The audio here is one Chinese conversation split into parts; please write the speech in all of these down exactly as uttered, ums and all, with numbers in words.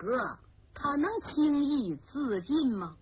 阁，他能轻易自尽吗？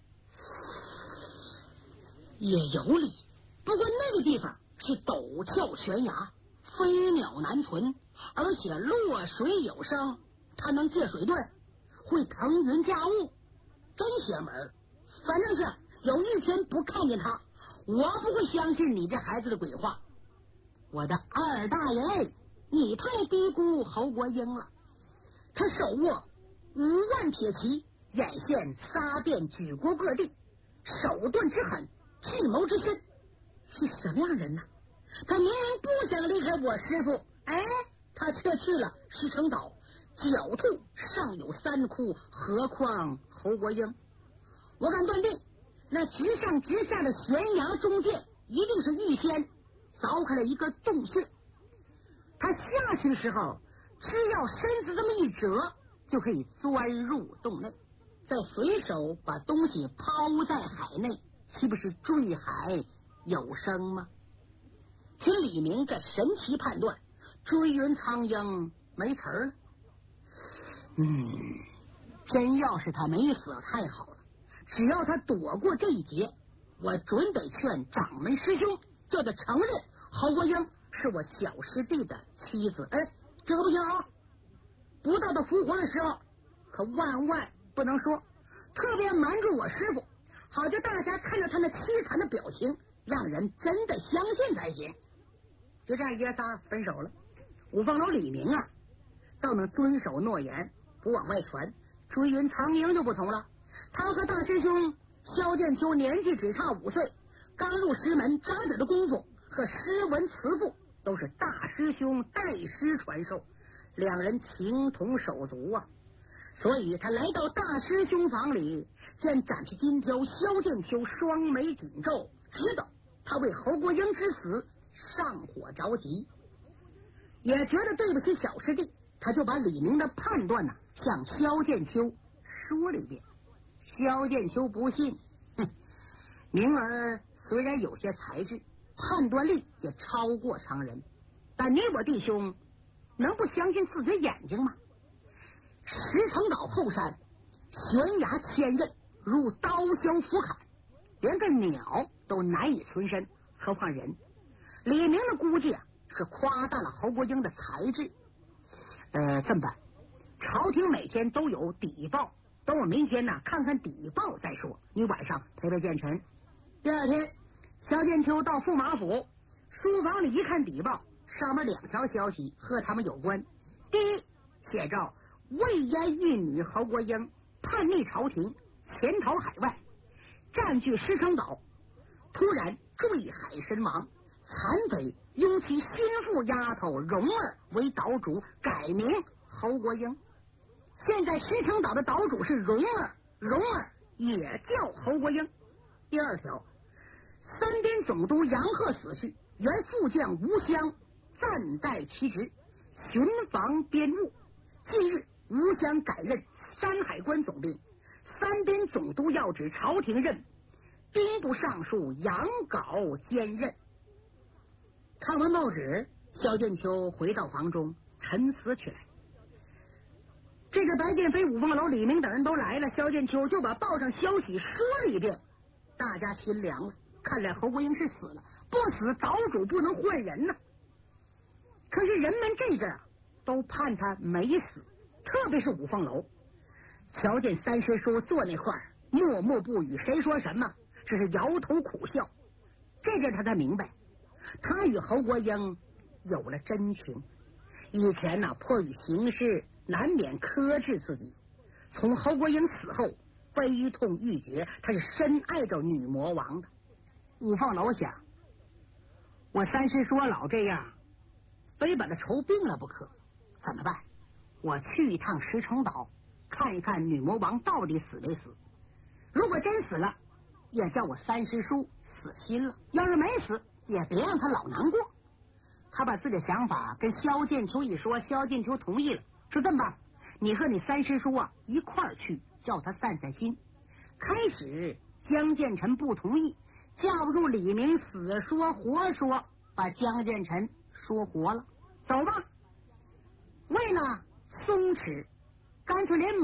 也有理，不过那个地方是陡峭悬崖，飞鸟难存，而且落水有声，他能借水遁，会腾云驾雾，真邪门。反正是有一天不看见他，我不会相信你这孩子的鬼话。我的二大爷，你太低估侯国英了。他手握五万铁骑，眼线杀遍举国各地，手段之狠，计谋之深，是什么样人呢？他明明不想离开我师傅，哎，他却去了石城岛，狡兔尚有三窟，何况侯国英？我敢断定，那直上直下的悬崖中间一定是预先凿开了一个洞穴，他下去的时候，只要身子这么一折，就可以钻入洞内，再随手把东西抛在海内，岂不是坠海有声吗？听李明这神奇判断，追云苍鹰没词儿了。嗯，真要是他没死太好了，只要他躲过这一劫，我准得劝掌门师兄叫他承认侯国英是我小师弟的妻子。哎，这个不行啊！不到他复活的时候，可万万不能说，特别瞒住我师傅，好叫大家看着他那凄惨的表情，让人真的相信才行。就这样，爷仨分手了。五凤楼李明啊，倒能遵守诺言，不往外传。追云苍鹰就不同了，他和大师兄萧剑秋年纪只差五岁，刚入师门，扎点的功夫和诗文词赋都是大师兄代师传授，两人情同手足啊。所以他来到大师兄房里，见展翅金雕萧剑秋双眉紧皱，知道他为侯国英之死上火着急，也觉得对不起小师弟，他就把李明的判断呢、啊、向萧剑秋说了一遍。萧剑秋不信，哼，明儿虽然有些才智，判断力也超过常人，但你我弟兄能不相信自己眼睛吗？石城岛后山悬崖千仞，如刀削斧砍，连个鸟都难以存身，何况人？李明的估计啊，是夸大了侯国英的才智。呃，这么办，朝廷每天都有底报，等我明天呢看看底报再说。你晚上陪陪剑臣。第二天，萧剑秋到驸马府书房里一看底报，上面两条消息和他们有关。第一，写着魏延玉女侯国英叛逆朝廷，潜逃海外，占据石城岛，突然坠海身亡。残匪拥其心腹丫头蓉儿为岛主，改名侯国英。现在石城岛的岛主是蓉儿，蓉儿也叫侯国英。第二条，三边总督杨鹤死去，原副将吴襄暂代其职，巡防边务。近日吴襄改任山海关总兵，三边总督要旨朝廷任兵部尚书杨镐兼任。看完报纸，萧剑秋回到房中沉思起来。这个白剑飞、五凤楼李明等人都来了，萧剑秋就把报上消息说了一遍，大家心凉了。看来侯国英是死了，不死岛主不能换人呢。可是人们这阵啊，都盼他没死，特别是五凤楼。瞧见三师叔坐那块儿默默不语，谁说什么只是摇头苦笑。这阵他才明白，他与侯国英有了真情。以前呢、啊，迫于形势，难免克制自己。从侯国英死后，悲痛欲绝，他是深爱着女魔王的。五凤楼想，我三师叔老这样，非把他愁病了不可。怎么办？我去一趟石城岛，看一看女魔王到底死没死。如果真死了，也叫我三师叔死心了；要是没死，也别让他老难过。他把自己的想法跟萧剑秋一说，萧剑秋同意了，说这么办，你和你三师叔啊一块儿去，叫他散散心。开始江建成不同意，叫入李明死说活说，把江建成说活了。走吧，为了松弛，干脆连